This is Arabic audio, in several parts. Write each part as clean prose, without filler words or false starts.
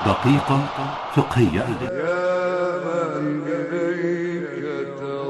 دقيقة فقهية. يا من إليك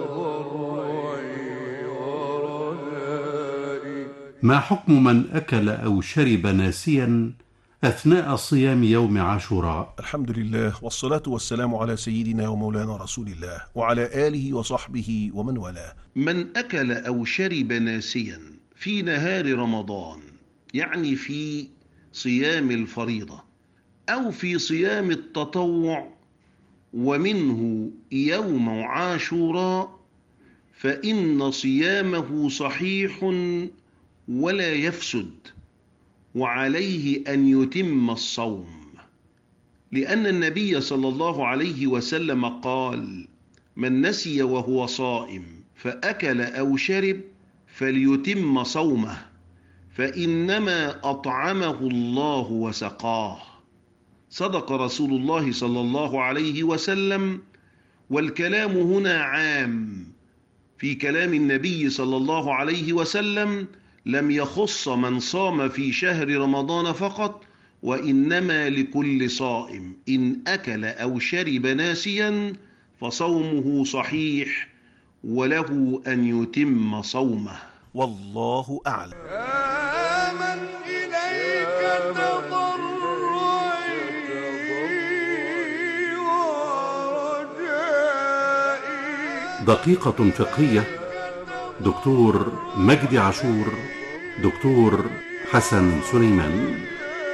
تضرعي ورجائي. ما حكم من أكل أو شرب ناسيا أثناء صيام يوم عاشوراء؟ الحمد لله والصلاة والسلام على سيدنا ومولانا رسول الله وعلى آله وصحبه ومن والاه. من أكل أو شرب ناسيا في نهار رمضان، يعني في صيام الفريضة أو في صيام التطوع ومنه يوم عاشوراء، فإن صيامه صحيح ولا يفسد، وعليه أن يتم الصوم، لأن النبي صلى الله عليه وسلم قال: من نسي وهو صائم فأكل أو شرب فليتم صومه، فإنما أطعمه الله وسقاه. صدق رسول الله صلى الله عليه وسلم، والكلام هنا عام. في كلام النبي صلى الله عليه وسلم لم يخص من صام في شهر رمضان فقط، وإنما لكل صائم إن أكل أو شرب ناسيا فصومه صحيح وله أن يتم صومه. والله أعلم. يا من إليك تضرعي ورجائي. دقيقة فقهية. دكتور مجدي عاشور، دكتور حسن سليمان.